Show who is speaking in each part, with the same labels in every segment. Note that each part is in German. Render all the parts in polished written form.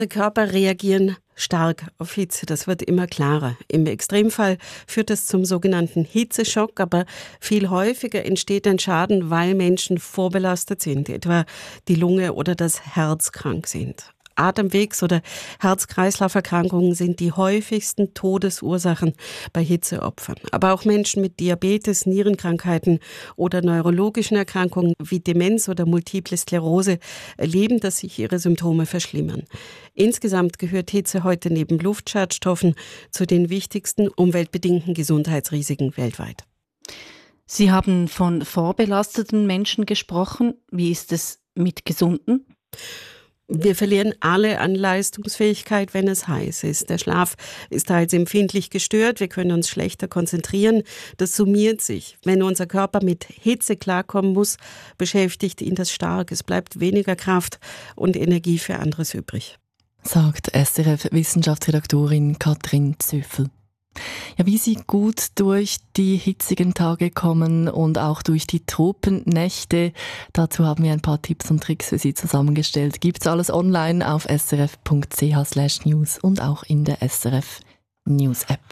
Speaker 1: Die Körper reagieren stark auf Hitze, das wird immer klarer. Im Extremfall führt es zum sogenannten Hitzeschock, aber viel häufiger entsteht ein Schaden, weil Menschen vorbelastet sind, etwa die Lunge oder das Herz krank sind. Atemwegs- oder Herz-Kreislauf-Erkrankungen sind die häufigsten Todesursachen bei Hitzeopfern. Aber auch Menschen mit Diabetes, Nierenkrankheiten oder neurologischen Erkrankungen wie Demenz oder Multiple Sklerose erleben, dass sich ihre Symptome verschlimmern. Insgesamt gehört Hitze heute neben Luftschadstoffen zu den wichtigsten umweltbedingten Gesundheitsrisiken weltweit.
Speaker 2: Sie haben von vorbelasteten Menschen gesprochen. Wie ist es mit Gesunden?
Speaker 1: Wir verlieren alle an Leistungsfähigkeit, wenn es heiß ist. Der Schlaf ist teils empfindlich gestört, wir können uns schlechter konzentrieren. Das summiert sich. Wenn unser Körper mit Hitze klarkommen muss, beschäftigt ihn das stark. Es bleibt weniger Kraft und Energie für anderes übrig.
Speaker 3: Sagt SRF-Wissenschaftsredaktorin Katrin Zöffel. Ja, wie Sie gut durch die hitzigen Tage kommen und auch durch die Tropennächte, dazu haben wir ein paar Tipps und Tricks für Sie zusammengestellt. Gibt's alles online auf srf.ch/news und auch in der SRF News App.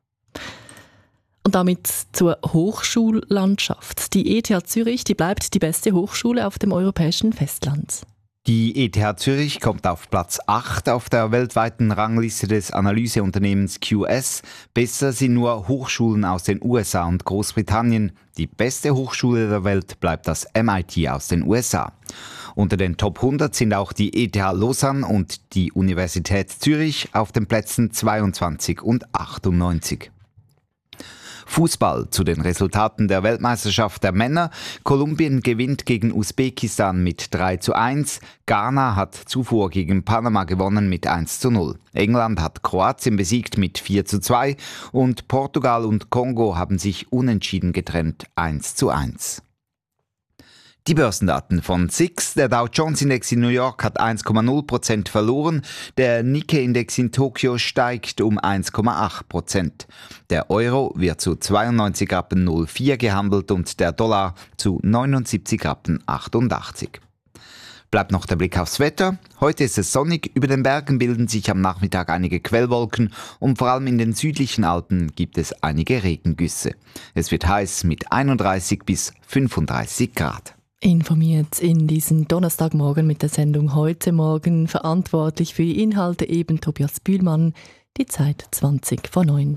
Speaker 3: Und damit zur Hochschullandschaft. Die ETH Zürich, die bleibt die beste Hochschule auf dem europäischen Festland.
Speaker 4: Die ETH Zürich kommt auf Platz 8 auf der weltweiten Rangliste des Analyseunternehmens QS. Besser sind nur Hochschulen aus den USA und Großbritannien. Die beste Hochschule der Welt bleibt das MIT aus den USA. Unter den Top 100 sind auch die ETH Lausanne und die Universität Zürich auf den Plätzen 22 und 98. Fußball zu den Resultaten der Weltmeisterschaft der Männer. Kolumbien gewinnt gegen Usbekistan mit 3:1. Ghana hat zuvor gegen Panama gewonnen mit 1:0. England hat Kroatien besiegt mit 4:2 und Portugal und Kongo haben sich unentschieden getrennt 1:1. Die Börsendaten von SIX. Der Dow Jones Index in New York hat 1,0% verloren. Der Nikkei-Index in Tokio steigt um 1,8%. Der Euro wird zu 92,04 Rappen gehandelt und der Dollar zu 79,88 Rappen. Bleibt noch der Blick aufs Wetter. Heute ist es sonnig, über den Bergen bilden sich am Nachmittag einige Quellwolken und vor allem in den südlichen Alpen gibt es einige Regengüsse. Es wird heiß mit 31 bis 35 Grad.
Speaker 3: Informiert in diesen Donnerstagmorgen mit der Sendung «Heute Morgen», verantwortlich für die Inhalte eben Tobias Bühlmann, die Zeit 20:09.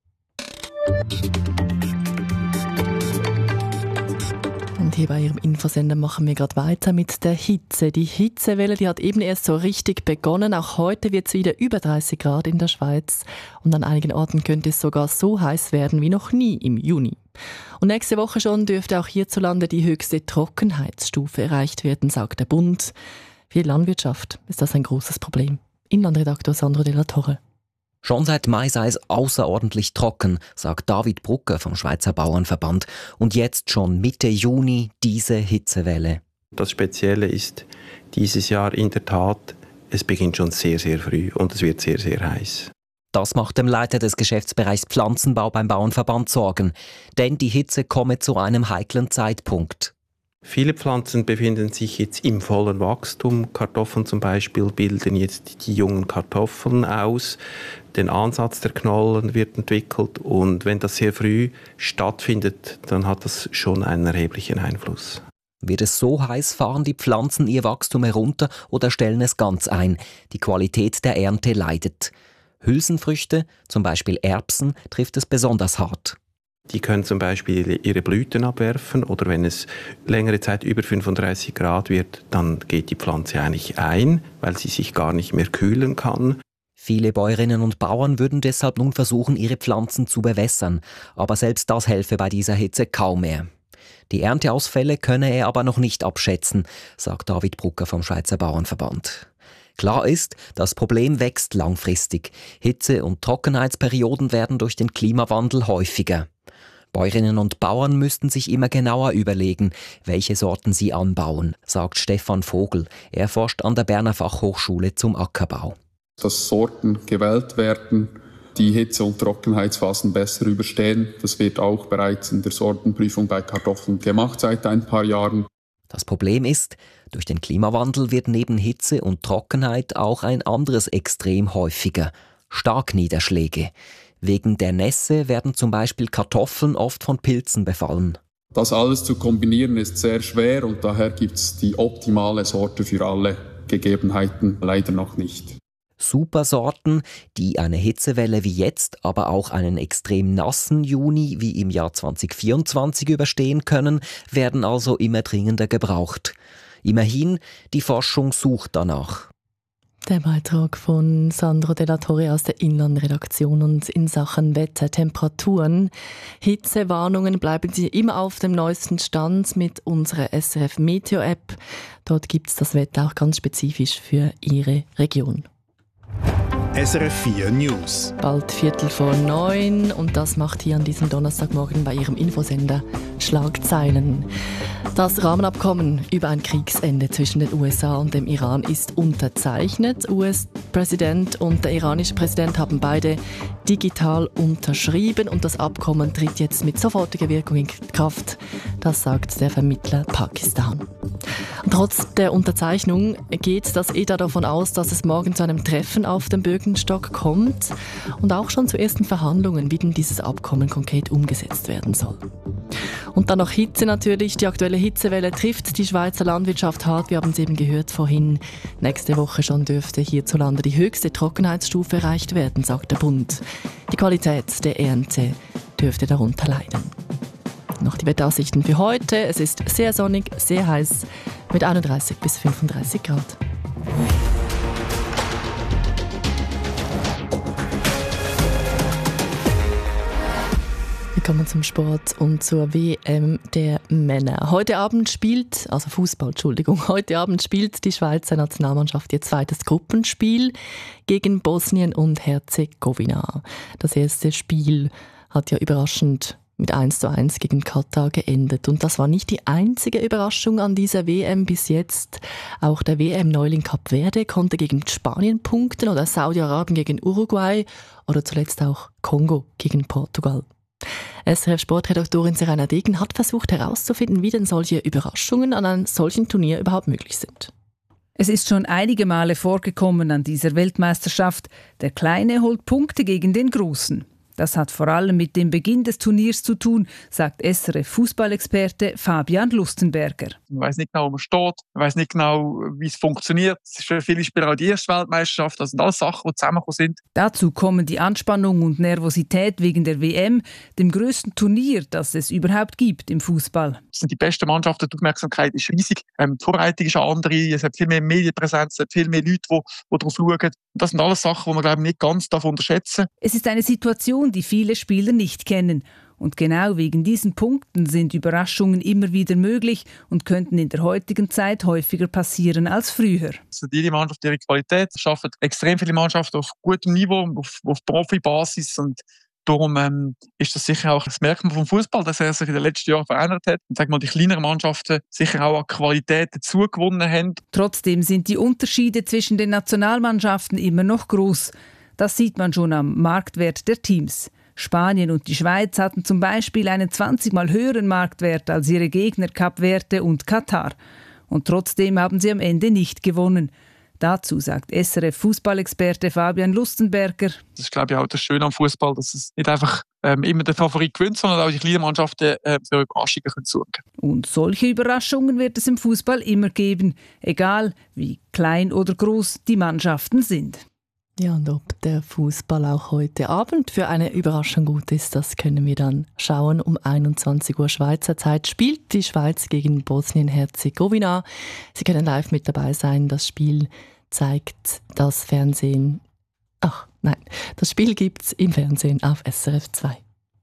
Speaker 3: Und hier bei Ihrem Infosender machen wir gerade weiter mit der Hitze. Die Hitzewelle, die hat eben erst so richtig begonnen. Auch heute wird es wieder über 30 Grad in der Schweiz. Und an einigen Orten könnte es sogar so heiß werden wie noch nie im Juni. Und nächste Woche schon dürfte auch hierzulande die höchste Trockenheitsstufe erreicht werden, sagt der Bund. Für die Landwirtschaft ist das ein großes Problem. Inlandredaktor Sandro de la Torre.
Speaker 5: Schon seit Mai sei es außerordentlich trocken, sagt David Brucker vom Schweizer Bauernverband. Und jetzt schon Mitte Juni diese Hitzewelle.
Speaker 6: Das Spezielle ist dieses Jahr in der Tat, es beginnt schon sehr, sehr früh und es wird sehr, sehr heiß.
Speaker 5: Das macht dem Leiter des Geschäftsbereichs Pflanzenbau beim Bauernverband Sorgen. Denn die Hitze komme zu einem heiklen Zeitpunkt.
Speaker 6: Viele Pflanzen befinden sich jetzt im vollen Wachstum. Kartoffeln zum Beispiel bilden jetzt die jungen Kartoffeln aus. Der Ansatz der Knollen wird entwickelt. Und wenn das sehr früh stattfindet, dann hat das schon einen erheblichen Einfluss.
Speaker 5: Wird es so heiß, fahren die Pflanzen ihr Wachstum herunter oder stellen es ganz ein. Die Qualität der Ernte leidet. Hülsenfrüchte, zum Beispiel Erbsen, trifft es besonders hart.
Speaker 6: Die können zum Beispiel ihre Blüten abwerfen oder wenn es längere Zeit über 35 Grad wird, dann geht die Pflanze eigentlich ein, weil sie sich gar nicht mehr kühlen kann.
Speaker 5: Viele Bäuerinnen und Bauern würden deshalb nun versuchen, ihre Pflanzen zu bewässern. Aber selbst das helfe bei dieser Hitze kaum mehr. Die Ernteausfälle könne er aber noch nicht abschätzen, sagt David Brucker vom Schweizer Bauernverband. Klar ist, das Problem wächst langfristig. Hitze- und Trockenheitsperioden werden durch den Klimawandel häufiger. Bäuerinnen und Bauern müssten sich immer genauer überlegen, welche Sorten sie anbauen, sagt Stefan Vogel. Er forscht an der Berner Fachhochschule zum Ackerbau.
Speaker 7: Dass Sorten gewählt werden, die Hitze- und Trockenheitsphasen besser überstehen. Das wird auch bereits in der Sortenprüfung bei Kartoffeln gemacht seit ein paar Jahren.
Speaker 5: Das Problem ist, durch den Klimawandel wird neben Hitze und Trockenheit auch ein anderes Extrem häufiger: Starkniederschläge. Wegen der Nässe werden zum Beispiel Kartoffeln oft von Pilzen befallen.
Speaker 7: Das alles zu kombinieren ist sehr schwer und daher gibt es die optimale Sorte für alle Gegebenheiten leider noch nicht.
Speaker 5: Supersorten, die eine Hitzewelle wie jetzt, aber auch einen extrem nassen Juni wie im Jahr 2024 überstehen können, werden also immer dringender gebraucht. Immerhin, die Forschung sucht danach.
Speaker 3: Der Beitrag von Sandro Della Torre aus der Inlandredaktion. Und in Sachen Wetter, Temperaturen, Hitzewarnungen bleiben Sie immer auf dem neuesten Stand mit unserer SRF Meteo App. Dort gibt es das Wetter auch ganz spezifisch für Ihre Region.
Speaker 8: SRF 4 News.
Speaker 3: Bald 8:45 und das macht hier an diesem Donnerstagmorgen bei Ihrem Infosender Schlagzeilen. Das Rahmenabkommen über ein Kriegsende zwischen den USA und dem Iran ist unterzeichnet. US-Präsident und der iranische Präsident haben beide digital unterschrieben und das Abkommen tritt jetzt mit sofortiger Wirkung in Kraft. Das sagt der Vermittler Pakistan. Und trotz der Unterzeichnung geht das EDA davon aus, dass es morgen zu einem Treffen auf dem Bürgenstock kommt und auch schon zu ersten Verhandlungen, wie denn dieses Abkommen konkret umgesetzt werden soll. Und dann noch Hitze natürlich. Die aktuelle Hitzewelle trifft die Schweizer Landwirtschaft hart. Wir haben es eben gehört vorhin. Nächste Woche schon dürfte hierzulande die höchste Trockenheitsstufe erreicht werden, sagt der Bund. Die Qualität der Ernte dürfte darunter leiden. Noch die Wetteraussichten für heute. Es ist sehr sonnig, sehr heiß mit 31 bis 35 Grad. Wir kommen zum Sport und zur WM der Männer. Heute Abend spielt die Schweizer Nationalmannschaft ihr zweites Gruppenspiel gegen Bosnien und Herzegowina. Das erste Spiel hat ja überraschend mit 1:1 gegen Katar geendet. Und das war nicht die einzige Überraschung an dieser WM bis jetzt. Auch der WM-Neuling Kap Verde konnte gegen Spanien punkten oder Saudi-Arabien gegen Uruguay oder zuletzt auch Kongo gegen Portugal. SRF-Sportredaktorin Serena Degen hat versucht herauszufinden, wie denn solche Überraschungen an einem solchen Turnier überhaupt möglich sind.
Speaker 9: Es ist schon einige Male vorgekommen an dieser Weltmeisterschaft. Der Kleine holt Punkte gegen den Großen. Das hat vor allem mit dem Beginn des Turniers zu tun, sagt SRF-Fußballexperte Fabian Lustenberger.
Speaker 10: Man weiß nicht genau, wo man steht, man weiß nicht genau, wie es funktioniert. Es ist für viele Spieler auch die erste Weltmeisterschaft. Das sind alles Sachen, die zusammengekommen sind.
Speaker 9: Dazu kommen die Anspannung und Nervosität wegen der WM, dem grössten Turnier, das es überhaupt gibt im Fußball.
Speaker 10: Das sind die besten Mannschaften, die Aufmerksamkeit ist riesig. Die Vorbereitung ist eine andere, es hat viel mehr Medienpräsenz, es hat viel mehr Leute, die darauf schauen. Das sind alles Sachen, die man glaube ich, nicht ganz unterschätzen darf.
Speaker 9: Es ist eine Situation, die viele Spieler nicht kennen. Und genau wegen diesen Punkten sind Überraschungen immer wieder möglich und könnten in der heutigen Zeit häufiger passieren als früher.
Speaker 10: Also jede Mannschaft ihre Qualität, es schaffen extrem viele Mannschaften auf gutem Niveau, auf Profibasis und darum ist das sicher auch das Merkmal vom Fußball, dass er sich in den letzten Jahren verändert hat. Und die kleineren Mannschaften sicher auch an Qualität dazugewonnen haben.
Speaker 9: Trotzdem sind die Unterschiede zwischen den Nationalmannschaften immer noch groß. Das sieht man schon am Marktwert der Teams. Spanien und die Schweiz hatten zum Beispiel einen 20-mal höheren Marktwert als ihre Gegner Kap Verde und Katar. Und trotzdem haben sie am Ende nicht gewonnen. Dazu sagt SRF-Fußballexperte Fabian Lustenberger.
Speaker 10: Das ist, glaube ich, auch das Schöne am Fußball, dass es nicht einfach immer der Favorit gewinnt, sondern auch die kleinen Mannschaften für Überraschungen sorgen können.
Speaker 9: Und solche Überraschungen wird es im Fußball immer geben, egal wie klein oder groß die Mannschaften sind.
Speaker 3: Ja, und ob der Fußball auch heute Abend für eine Überraschung gut ist, das können wir dann schauen. Um 21 Uhr Schweizer Zeit spielt die Schweiz gegen Bosnien-Herzegowina. Sie können live mit dabei sein. Das Spiel zeigt das Fernsehen. Das Spiel gibt's im Fernsehen auf SRF 2.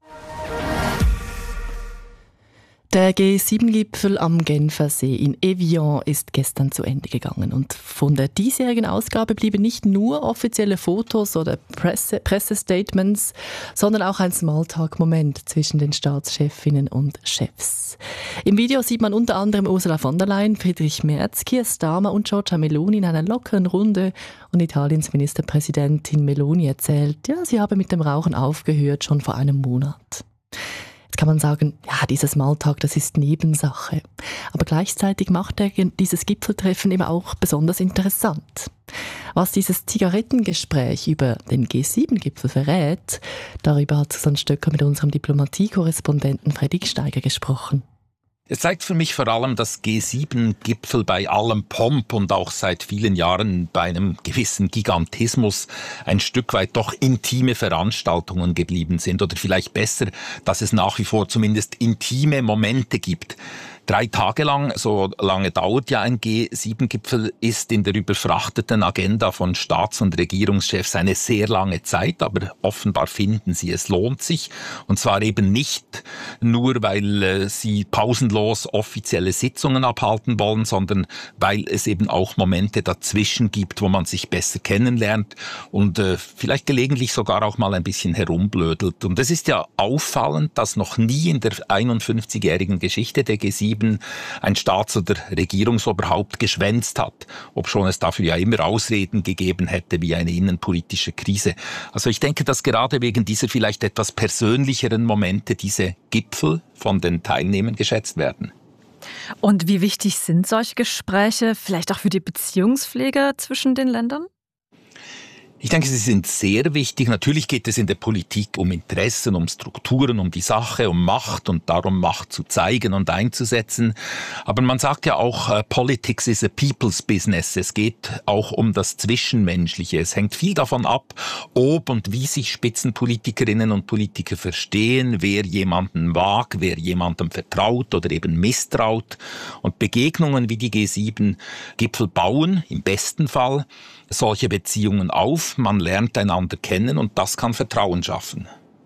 Speaker 3: Der G7-Gipfel am Genfersee in Evian ist gestern zu Ende gegangen. Und von der diesjährigen Ausgabe blieben nicht nur offizielle Fotos oder Pressestatements, sondern auch ein Smalltalk-Moment zwischen den Staatschefinnen und Chefs. Im Video sieht man unter anderem Ursula von der Leyen, Friedrich Merz, Keir Starmer und Giorgia Meloni in einer lockeren Runde. Und Italiens Ministerpräsidentin Meloni erzählt, ja, sie habe mit dem Rauchen aufgehört, schon vor einem Monat. Jetzt kann man sagen, ja, dieser Smalltalk, das ist Nebensache. Aber gleichzeitig macht dieses Gipfeltreffen eben auch besonders interessant. Was dieses Zigarettengespräch über den G7-Gipfel verrät, darüber hat Susanne Stöcker mit unserem Diplomatie-Korrespondenten Fredrik Steiger gesprochen.
Speaker 11: Es zeigt für mich vor allem, dass G7-Gipfel bei allem Pomp und auch seit vielen Jahren bei einem gewissen Gigantismus ein Stück weit doch intime Veranstaltungen geblieben sind. Oder vielleicht besser, dass es nach wie vor zumindest intime Momente gibt. 3 Tage lang, so lange dauert ja ein G7-Gipfel, ist in der überfrachteten Agenda von Staats- und Regierungschefs eine sehr lange Zeit, aber offenbar finden sie, es lohnt sich. Und zwar eben nicht nur, weil sie pausenlos offizielle Sitzungen abhalten wollen, sondern weil es eben auch Momente dazwischen gibt, wo man sich besser kennenlernt und vielleicht gelegentlich sogar auch mal ein bisschen herumblödelt. Und es ist ja auffallend, dass noch nie in der 51-jährigen Geschichte der G7 ein Staats- oder Regierungsoberhaupt geschwänzt hat, obschon es dafür ja immer Ausreden gegeben hätte, wie eine innenpolitische Krise. Also ich denke, dass gerade wegen dieser vielleicht etwas persönlicheren Momente diese Gipfel von den Teilnehmern geschätzt werden.
Speaker 12: Und wie wichtig sind solche Gespräche, vielleicht auch für die Beziehungspflege zwischen den Ländern?
Speaker 11: Ich denke, sie sind sehr wichtig. Natürlich geht es in der Politik um Interessen, um Strukturen, um die Sache, um Macht und darum Macht zu zeigen und einzusetzen. Aber man sagt ja auch, Politics is a people's business. Es geht auch um das Zwischenmenschliche. Es hängt viel davon ab, ob und wie sich Spitzenpolitikerinnen und Politiker verstehen, wer jemanden mag, wer jemandem vertraut oder eben misstraut. Und Begegnungen wie die G7-Gipfel bauen, im besten Fall, solche Beziehungen auf, man lernt einander kennen und das kann Vertrauen schaffen.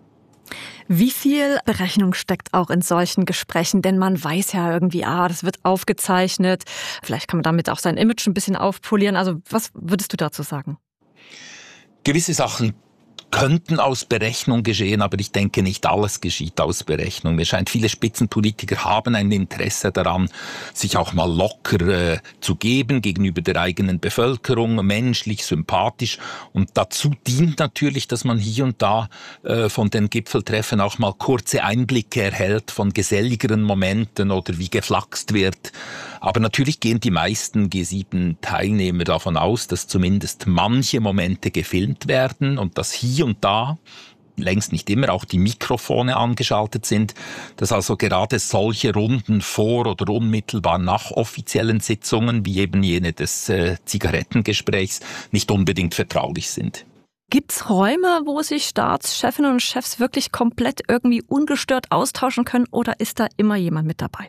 Speaker 12: Wie viel Berechnung steckt auch in solchen Gesprächen? Denn man weiß ja irgendwie, das wird aufgezeichnet. Vielleicht kann man damit auch sein Image ein bisschen aufpolieren. Also was würdest du dazu sagen?
Speaker 11: Gewisse Sachen könnten aus Berechnung geschehen, aber ich denke, nicht alles geschieht aus Berechnung. Mir scheint, viele Spitzenpolitiker haben ein Interesse daran, sich auch mal locker zu geben gegenüber der eigenen Bevölkerung, menschlich, sympathisch. Und dazu dient natürlich, dass man hier und da von den Gipfeltreffen auch mal kurze Einblicke erhält von geselligeren Momenten oder wie geflaxt wird. Aber natürlich gehen die meisten G7-Teilnehmer davon aus, dass zumindest manche Momente gefilmt werden und dass hier und da, längst nicht immer, auch die Mikrofone angeschaltet sind, dass also gerade solche Runden vor oder unmittelbar nach offiziellen Sitzungen, wie eben jene des Zigarettengesprächs, nicht unbedingt vertraulich sind.
Speaker 12: Gibt's Räume, wo sich Staatschefinnen und Chefs wirklich komplett irgendwie ungestört austauschen können, oder ist da immer jemand mit dabei?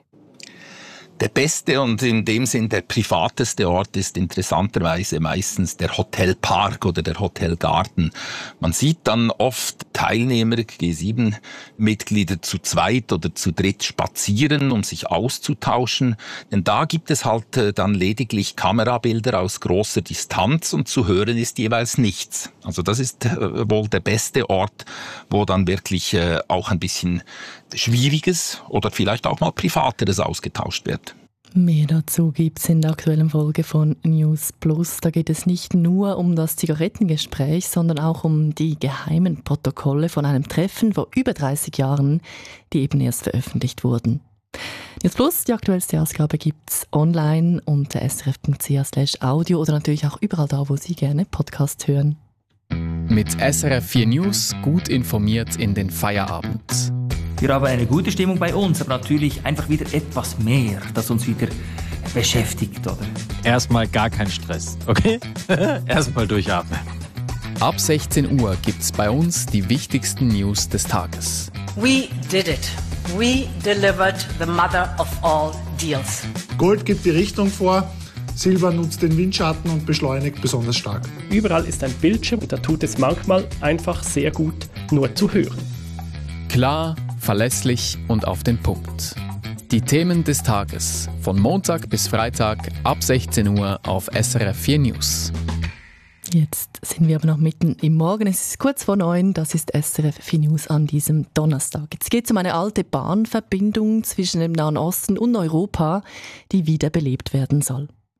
Speaker 11: Der beste und in dem Sinn der privateste Ort ist interessanterweise meistens der Hotelpark oder der Hotelgarten. Man sieht dann oft Teilnehmer, G7-Mitglieder zu zweit oder zu dritt spazieren, um sich auszutauschen. Denn da gibt es halt dann lediglich Kamerabilder aus großer Distanz und zu hören ist jeweils nichts. Also das ist wohl der beste Ort, wo dann wirklich auch ein bisschen Schwieriges oder vielleicht auch mal Privateres ausgetauscht wird.
Speaker 3: Mehr dazu gibt es in der aktuellen Folge von News Plus. Da geht es nicht nur um das Zigarettengespräch, sondern auch um die geheimen Protokolle von einem Treffen vor über 30 Jahren, die eben erst veröffentlicht wurden. News Plus, die aktuellste Ausgabe, gibt es online unter srf.ch/audio oder natürlich auch überall da, wo Sie gerne Podcast hören.
Speaker 13: Mit SRF 4 News gut informiert in den Feierabend.
Speaker 14: Wir haben eine gute Stimmung bei uns, aber natürlich einfach wieder etwas mehr, das uns wieder beschäftigt, oder?
Speaker 15: Erstmal gar kein Stress, okay? Erstmal durchatmen.
Speaker 13: Ab 16 Uhr gibt's bei uns die wichtigsten News des Tages.
Speaker 16: We did it. We delivered the mother of all deals.
Speaker 17: Gold gibt die Richtung vor. Silber nutzt den Windschatten und beschleunigt besonders stark.
Speaker 18: Überall ist ein Bildschirm und da tut es manchmal einfach sehr gut, nur zu hören.
Speaker 13: Klar, verlässlich und auf den Punkt. Die Themen des Tages von Montag bis Freitag ab 16 Uhr auf SRF 4 News.
Speaker 3: Jetzt sind wir aber noch mitten im Morgen. Es ist kurz vor 9, das ist SRF 4 News an diesem Donnerstag. Jetzt geht es um eine alte Bahnverbindung zwischen dem Nahen Osten und Europa, die wiederbelebt werden soll.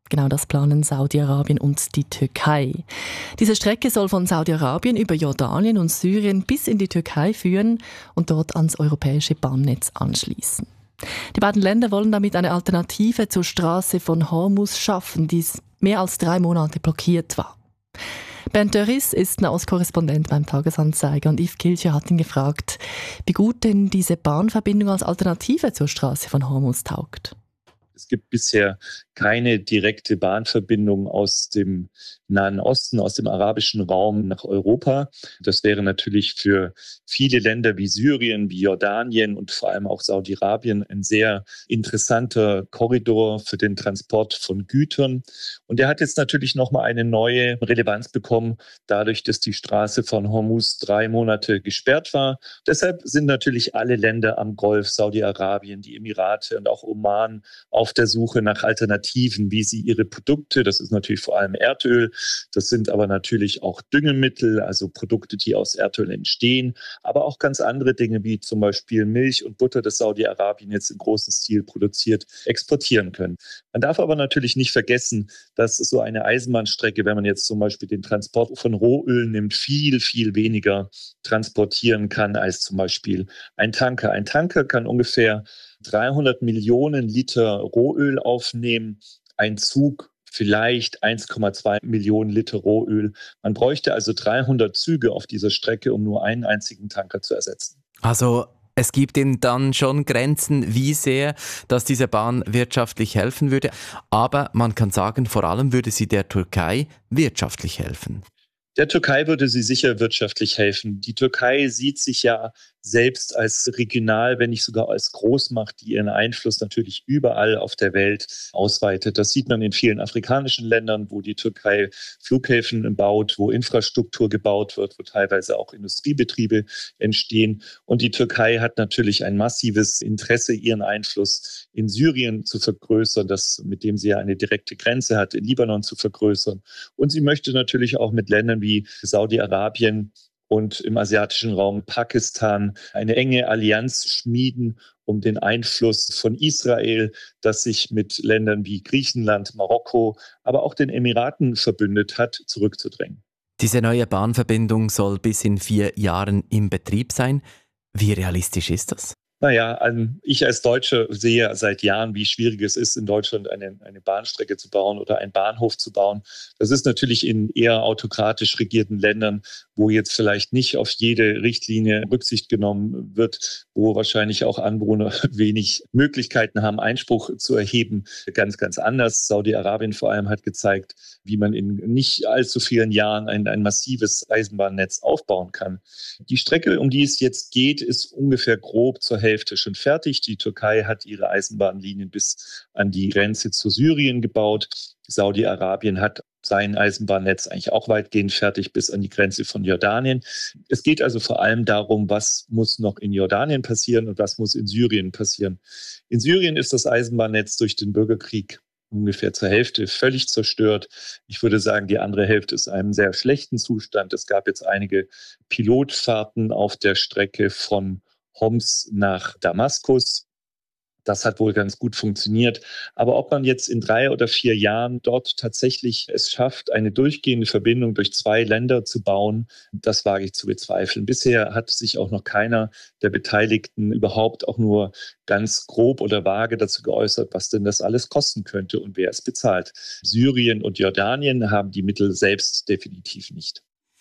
Speaker 3: Genau das planen Saudi-Arabien und die Türkei. Diese Strecke soll von Saudi-Arabien über Jordanien und Syrien bis in die Türkei führen und dort ans europäische Bahnnetz anschließen. Die beiden Länder wollen damit eine Alternative zur Straße von Hormuz schaffen, die mehr als 3 Monate blockiert war. Bernd Dörris ist Nahostkorrespondent beim Tagesanzeiger und Yves Kilcher hat ihn gefragt, wie gut denn diese Bahnverbindung als Alternative zur Straße von Hormuz taugt.
Speaker 19: Es gibt bisher keine direkte Bahnverbindung aus dem Nahen Osten, aus dem arabischen Raum nach Europa. Das wäre natürlich für viele Länder wie Syrien, wie Jordanien und vor allem auch Saudi-Arabien ein sehr interessanter Korridor für den Transport von Gütern. Und der hat jetzt natürlich nochmal eine neue Relevanz bekommen, dadurch, dass die Straße von Hormuz 3 Monate gesperrt war. Deshalb sind natürlich alle Länder am Golf, Saudi-Arabien, die Emirate und auch Oman auf der Suche nach Alternativen, wie sie ihre Produkte, das ist natürlich vor allem Erdöl, das sind aber natürlich auch Düngemittel, also Produkte, die aus Erdöl entstehen, aber auch ganz andere Dinge wie zum Beispiel Milch und Butter, das Saudi-Arabien jetzt im großen Stil produziert, exportieren können. Man darf aber natürlich nicht vergessen, dass so eine Eisenbahnstrecke, wenn man jetzt zum Beispiel den Transport von Rohöl nimmt, viel, viel weniger transportieren kann als zum Beispiel ein Tanker. Ein Tanker kann ungefähr 300 Millionen Liter Rohöl aufnehmen, ein Zug vielleicht 1,2 Millionen Liter Rohöl. Man bräuchte also 300 Züge auf dieser Strecke, um nur einen einzigen Tanker zu ersetzen.
Speaker 20: Also es gibt eben dann schon Grenzen, wie sehr dass diese Bahn wirtschaftlich helfen würde. Aber man kann sagen, vor allem würde sie der Türkei wirtschaftlich helfen.
Speaker 19: Der Türkei würde sie sicher wirtschaftlich helfen. Die Türkei sieht sich ja selbst als regional, wenn nicht sogar als Großmacht, die ihren Einfluss natürlich überall auf der Welt ausweitet. Das sieht man in vielen afrikanischen Ländern, wo die Türkei Flughäfen baut, wo Infrastruktur gebaut wird, wo teilweise auch Industriebetriebe entstehen. Und die Türkei hat natürlich ein massives Interesse, ihren Einfluss in Syrien zu vergrößern, mit dem sie ja eine direkte Grenze hat, in Libanon zu vergrößern. Und sie möchte natürlich auch mit Ländern wie Saudi-Arabien und im asiatischen Raum Pakistan eine enge Allianz schmieden, um den Einfluss von Israel, das sich mit Ländern wie Griechenland, Marokko, aber auch den Emiraten verbündet hat, zurückzudrängen.
Speaker 20: Diese neue Bahnverbindung soll bis in 4 Jahren im Betrieb sein. Wie realistisch ist das?
Speaker 19: Naja, ich als Deutscher sehe seit Jahren, wie schwierig es ist, in Deutschland eine Bahnstrecke zu bauen oder einen Bahnhof zu bauen. Das ist natürlich in eher autokratisch regierten Ländern, wo jetzt vielleicht nicht auf jede Richtlinie Rücksicht genommen wird, wo wahrscheinlich auch Anwohner wenig Möglichkeiten haben, Einspruch zu erheben. Ganz, ganz anders. Saudi-Arabien vor allem hat gezeigt, wie man in nicht allzu vielen Jahren ein massives Eisenbahnnetz aufbauen kann. Die Strecke, um die es jetzt geht, ist ungefähr grob zur Hälfte schon fertig. Die Türkei hat ihre Eisenbahnlinien bis an die Grenze zu Syrien gebaut. Saudi-Arabien hat sein Eisenbahnnetz eigentlich auch weitgehend fertig bis an die Grenze von Jordanien. Es geht also vor allem darum, was muss noch in Jordanien passieren und was muss in Syrien passieren. In Syrien ist das Eisenbahnnetz durch den Bürgerkrieg ungefähr zur Hälfte völlig zerstört. Ich würde sagen, die andere Hälfte ist in einem sehr schlechten Zustand. Es gab jetzt einige Pilotfahrten auf der Strecke von Homs nach Damaskus. Das hat wohl ganz gut funktioniert. Aber ob man jetzt in 3 oder 4 Jahren dort tatsächlich es schafft, eine durchgehende Verbindung durch 2 Länder zu bauen, das wage ich zu bezweifeln. Bisher hat sich auch noch keiner der Beteiligten überhaupt auch nur ganz grob oder vage dazu geäußert, was denn das alles kosten könnte und wer es bezahlt. Syrien und Jordanien haben die Mittel selbst definitiv nicht.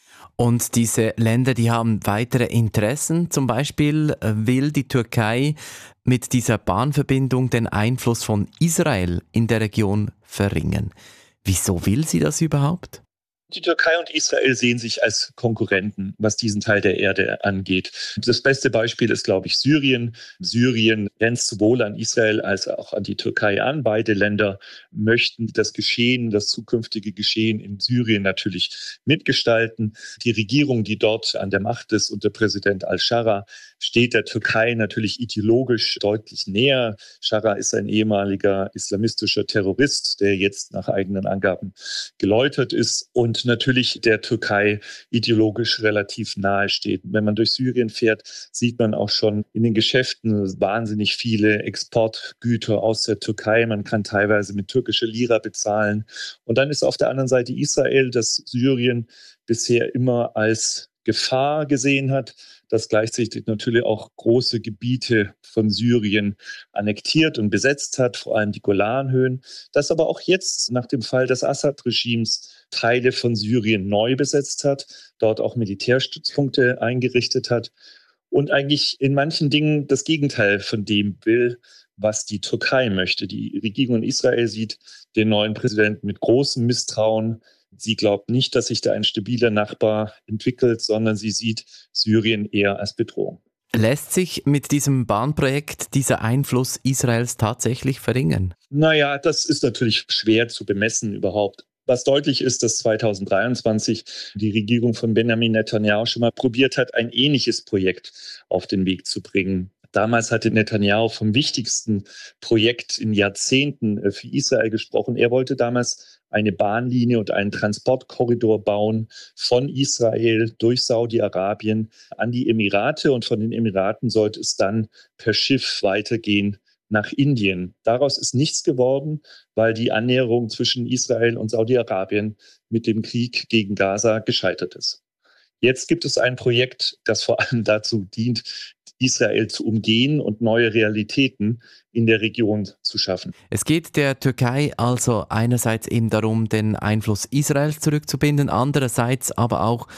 Speaker 20: Und diese Länder, die haben weitere Interessen. Zum Beispiel will die Türkei mit dieser Bahnverbindung den Einfluss von Israel in der Region verringern. Wieso will sie das überhaupt?
Speaker 19: Die Türkei und Israel sehen sich als Konkurrenten, was diesen Teil der Erde angeht. Das beste Beispiel ist, glaube ich, Syrien. Syrien grenzt sowohl an Israel als auch an die Türkei an. Beide Länder möchten das zukünftige Geschehen in Syrien natürlich mitgestalten. Die Regierung, die dort an der Macht ist unter Präsident al-Shara, steht der Türkei natürlich ideologisch deutlich näher. Shara ist ein ehemaliger islamistischer Terrorist, der jetzt nach eigenen Angaben geläutert ist. Und und natürlich der Türkei ideologisch relativ nahe steht. Wenn man durch Syrien fährt, sieht man auch schon in den Geschäften wahnsinnig viele Exportgüter aus der Türkei. Man kann teilweise mit türkischer Lira bezahlen. Und dann ist auf der anderen Seite Israel, das Syrien bisher immer als Gefahr gesehen hat, das gleichzeitig natürlich auch große Gebiete von Syrien annektiert und besetzt hat, vor allem die Golanhöhen, das aber auch jetzt nach dem Fall des Assad-Regimes Teile von Syrien neu besetzt hat, dort auch Militärstützpunkte eingerichtet hat und eigentlich in manchen Dingen das Gegenteil von dem will, was die Türkei möchte. Die Regierung in Israel sieht den neuen Präsidenten mit großem Misstrauen. Sie glaubt nicht, dass sich da ein stabiler Nachbar entwickelt, sondern sie sieht Syrien eher als Bedrohung.
Speaker 20: Lässt sich mit diesem Bahnprojekt dieser Einfluss Israels tatsächlich verringern?
Speaker 19: Naja, das ist natürlich schwer zu bemessen überhaupt. Was deutlich ist, dass 2023 die Regierung von Benjamin Netanyahu schon mal probiert hat, ein ähnliches Projekt auf den Weg zu bringen. Damals hatte Netanyahu vom wichtigsten Projekt in Jahrzehnten für Israel gesprochen. Er wollte damals eine Bahnlinie und einen Transportkorridor bauen von Israel durch Saudi-Arabien an die Emirate. Und von den Emiraten sollte es dann per Schiff weitergehen nach Indien. Daraus ist nichts geworden, weil die Annäherung zwischen Israel und Saudi-Arabien mit dem Krieg gegen Gaza gescheitert ist. Jetzt gibt es ein Projekt, das vor allem dazu dient, Israel zu umgehen und neue Realitäten in der Region zu schaffen.
Speaker 20: Es geht der Türkei also einerseits eben darum, den Einfluss Israels zurückzubinden, andererseits aber auch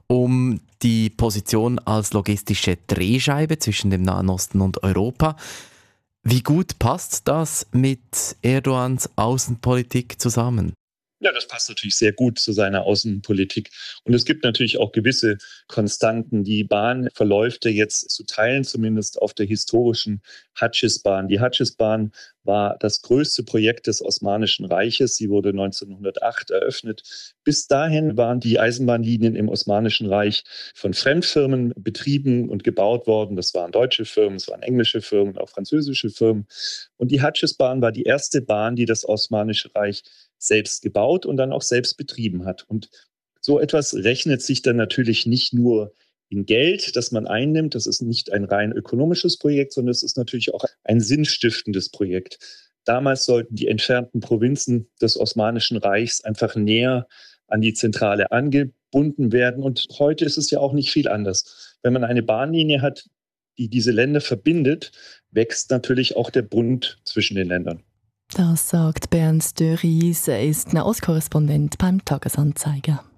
Speaker 20: um die Position als logistische Drehscheibe zwischen dem Nahen Osten und Europa. Wie gut passt das mit Erdogans Außenpolitik zusammen?
Speaker 19: Ja, das passt natürlich sehr gut zu seiner Außenpolitik. Und es gibt natürlich auch gewisse Konstanten. Die Bahn verläuft jetzt zu Teilen zumindest auf der historischen Hatschisbahn. Die Hatschisbahn war das größte Projekt des Osmanischen Reiches. Sie wurde 1908 eröffnet. Bis dahin waren die Eisenbahnlinien im Osmanischen Reich von Fremdfirmen betrieben und gebaut worden. Das waren deutsche Firmen, es waren englische Firmen, auch französische Firmen. Und die Hatschisbahn war die erste Bahn, die das Osmanische Reich selbst gebaut und dann auch selbst betrieben hat. Und so etwas rechnet sich dann natürlich nicht nur in Geld, das man einnimmt. Das ist nicht ein rein ökonomisches Projekt, sondern es ist natürlich auch ein sinnstiftendes Projekt. Damals sollten die entfernten Provinzen des Osmanischen Reichs einfach näher an die Zentrale angebunden werden. Und heute ist es ja auch nicht viel anders. Wenn man eine Bahnlinie hat, die diese Länder verbindet, wächst natürlich auch der Bund zwischen den Ländern.
Speaker 3: Das sagt Bernd Störis, er ist Nahostkorrespondent beim Tagesanzeiger.